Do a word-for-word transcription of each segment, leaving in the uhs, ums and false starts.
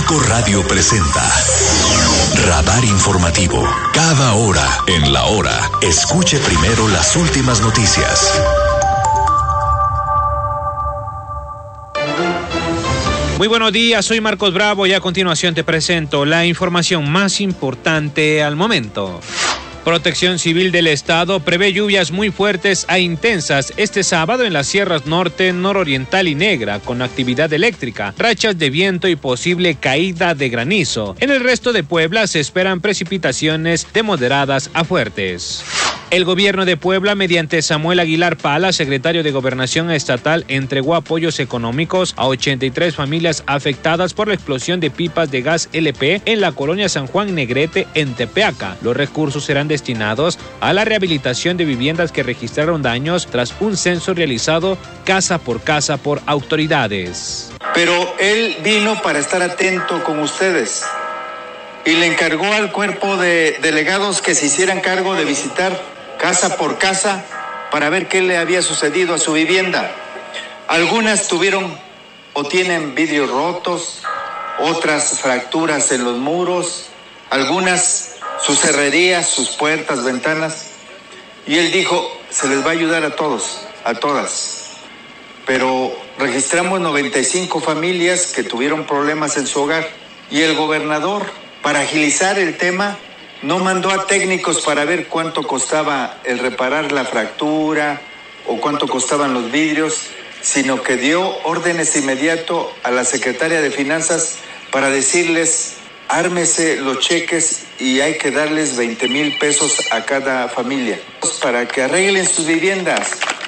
Cinco Radio presenta Radar Informativo. Cada hora en la hora, escuche primero las últimas noticias. Muy buenos días, soy Marcos Bravo y a continuación te presento la información más importante al momento. Protección Civil del Estado prevé lluvias muy fuertes e intensas este sábado en las sierras norte, nororiental y negra, con actividad eléctrica, rachas de viento y posible caída de granizo. En el resto de Puebla se esperan precipitaciones de moderadas a fuertes. El gobierno de Puebla, mediante Samuel Aguilar Pala, secretario de Gobernación Estatal, entregó apoyos económicos a ochenta y tres familias afectadas por la explosión de pipas de gas L P en la colonia San Juan Negrete, en Tepeaca. Los recursos serán destinados a la rehabilitación de viviendas que registraron daños tras un censo realizado casa por casa por autoridades. Pero él vino para estar atento con ustedes y le encargó al cuerpo de delegados que se hicieran cargo de visitar casa por casa para ver qué le había sucedido a su vivienda. Algunas tuvieron o tienen vidrios rotos, otras fracturas en los muros, algunas sus herrerías, sus puertas, ventanas. Y él dijo, se les va a ayudar a todos, a todas. Pero registramos noventa y cinco familias que tuvieron problemas en su hogar. Y el gobernador, para agilizar el tema, no mandó a técnicos para ver cuánto costaba el reparar la fractura o cuánto costaban los vidrios, sino que dio órdenes inmediato a la secretaria de Finanzas para decirles, ármese los cheques y hay que darles veinte mil pesos a cada familia para que arreglen sus viviendas.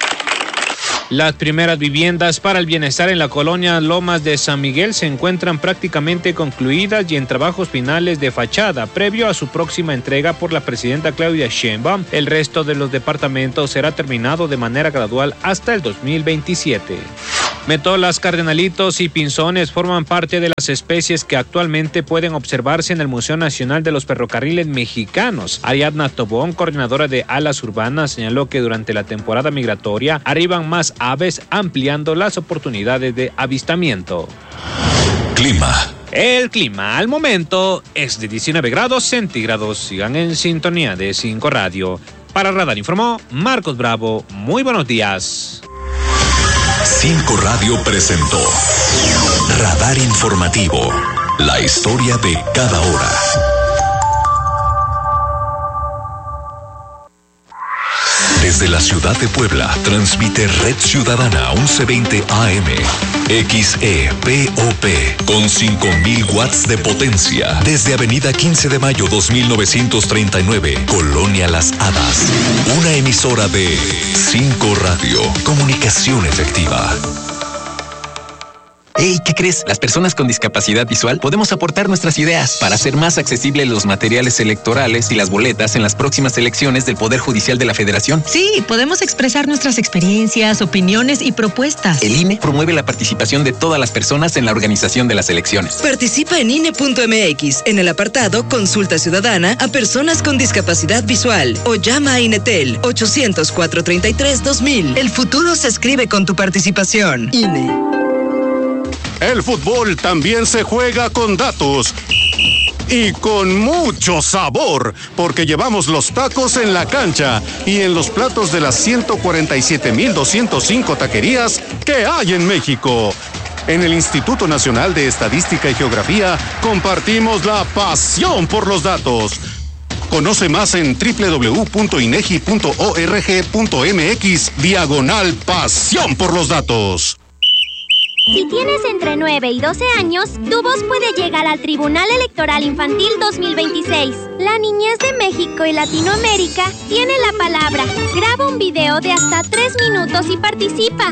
Las primeras viviendas para el bienestar en la colonia Lomas de San Miguel se encuentran prácticamente concluidas y en trabajos finales de fachada, previo a su próxima entrega por la presidenta Claudia Sheinbaum. El resto de los departamentos será terminado de manera gradual hasta el dos mil veintisiete. Metolas, cardenalitos y pinzones forman parte de las especies que actualmente pueden observarse en el Museo Nacional de los Ferrocarriles Mexicanos. Ariadna Tobón, coordinadora de Alas Urbanas, señaló que durante la temporada migratoria arriban más aves, ampliando las oportunidades de avistamiento. Clima. El clima al momento es de diecinueve grados centígrados. Sigan en sintonía de Cinco Radio. Para Radar informó Marcos Bravo. Muy buenos días. Cinco Radio presentó Radar Informativo, la historia de cada hora. Desde la ciudad de Puebla, transmite Red Ciudadana once veinte A M, X E P O P, con cinco mil watts de potencia. Desde Avenida quince de mayo dos mil novecientos treinta y nueve, Colonia Las Hadas. Una emisora de Cinco Radio, comunicación efectiva. Hey, ¿qué crees? Las personas con discapacidad visual podemos aportar nuestras ideas para hacer más accesibles los materiales electorales y las boletas en las próximas elecciones del Poder Judicial de la Federación. Sí, podemos expresar nuestras experiencias, opiniones y propuestas. El I N E promueve la participación de todas las personas en la organización de las elecciones. Participa en I N E punto M X en el apartado Consulta Ciudadana a personas con discapacidad visual o llama a INETEL ochocientos, cuatrocientos treinta y tres, dos mil. El futuro se escribe con tu participación. I N E. El fútbol también se juega con datos y con mucho sabor, porque llevamos los tacos en la cancha y en los platos de las ciento cuarenta y siete mil doscientos cinco taquerías que hay en México. En el Instituto Nacional de Estadística y Geografía compartimos la pasión por los datos. Conoce más en doble u doble u doble u punto inegi punto org punto mx diagonal pasión por los datos. Si tienes entre nueve y doce años, tu voz puede llegar al Tribunal Electoral Infantil dos mil veintiséis. La niñez de México y Latinoamérica tiene la palabra. Graba un video de hasta tres minutos y participa.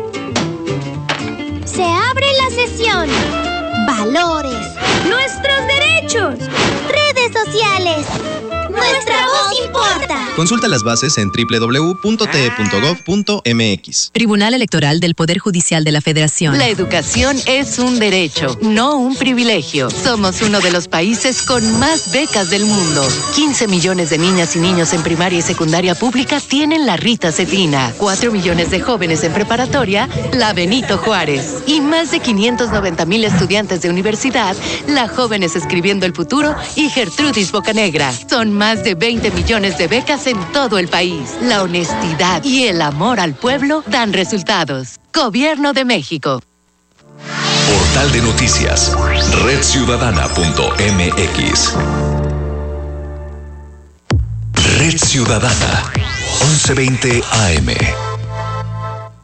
Se abre la sesión. Valores. Nuestros derechos. Redes sociales. Nuestra voz importa. Consulta las bases en doble u doble u doble u punto t e punto gov punto m x. Tribunal Electoral del Poder Judicial de la Federación. La educación es un derecho, no un privilegio. Somos uno de los países con más becas del mundo. quince millones de niñas y niños en primaria y secundaria pública tienen la Rita Cetina. cuatro millones de jóvenes en preparatoria, la Benito Juárez. Y más de quinientos noventa mil estudiantes de universidad, la Jóvenes Escribiendo el Futuro y Gertrudis Bocanegra. Son más de veinte millones de becas en todo el país. La honestidad y el amor al pueblo dan resultados. Gobierno de México. Portal de noticias, red ciudadana punto m x. Red Ciudadana, once veinte A M.